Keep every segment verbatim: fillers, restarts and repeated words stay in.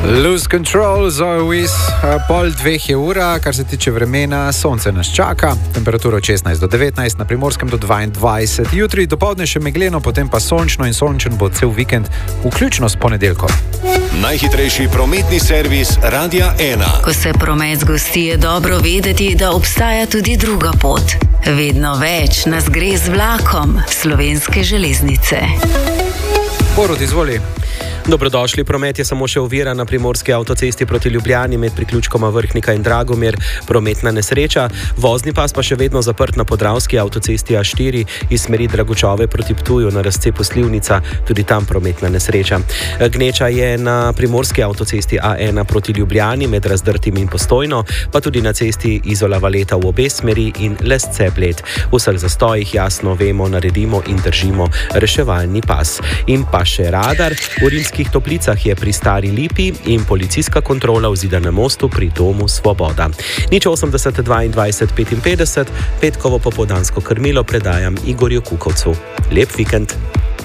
Lose Control, Zoe Wiz, pol dveh je ura, kar se tiče vremena, sonce nas čaka, temperatura od šestnajst do devetnajst, na Primorskem do dvaindvajset, jutri dopoldne še megleno, potem pa sončno in sončen bo cel vikend, vključno s ponedeljkom. Najhitrejši prometni servis Radia ena. Ko se promet zgosti, je dobro vedeti, da obstaja tudi druga pot. Vedno več nas gre z vlakom Slovenske železnice. Borut, izvoli. Dobrodošli, promet je samo še ovira na primorski avtocesti proti Ljubljani med priključkoma Vrhnika in Dragomir, prometna nesreča, vozni pas pa še vedno zaprt na podravski avtocesti A štiri iz smeri Dragočove proti Ptuju na razcepu Slivnica, tudi tam prometna nesreča. Gneča je na primorski avtocesti A ena proti Ljubljani med Razdrtim in Postojno, pa tudi na cesti Izola Valeta v obe smeri in Lesce Bled. V vseh zastojih jasno vemo, naredimo in držimo reševalni pas. In pa še radar, v Rimskih Toplicah je pri Stari Lipi in policijska kontrola v Zidanem mostu pri Domu Svoboda. Nič osemdeset dvaindvajset petinpetdeset, petkovo popoldansko krmilo predajam Igorju Kukovcu. Lep vikend.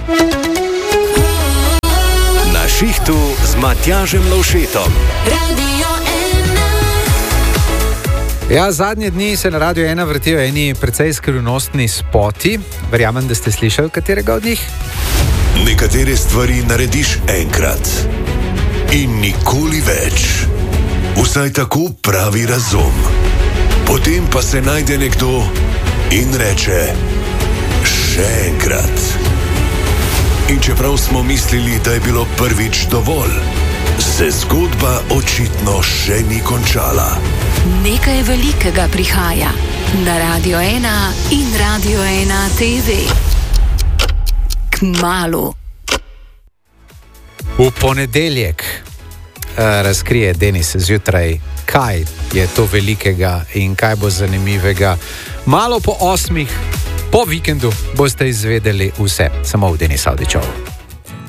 Na šihtu z Matjažem Lovšetom. Ja, zadnje dni se na Radiu ena vrtijo eni precej skrivnostni spoti. Verjamem, da ste slišali katerega od njih? Nekatere stvari narediš enkrat in nikoli več. Vsaj tako pravi razum. Potem pa se najde nekdo in reče še enkrat. In čeprav smo mislili, da je bilo prvič dovolj, se zgodba očitno še ni končala. Nekaj velikega prihaja na Radio ena in Radio ena T V. Kmalu. V ponedeljek razkrije Denis zjutraj, kaj je to velikega in kaj bo zanimivega. Malo po osmih, po vikendu boste izvedeli vse, samo v Denis Avdićevu.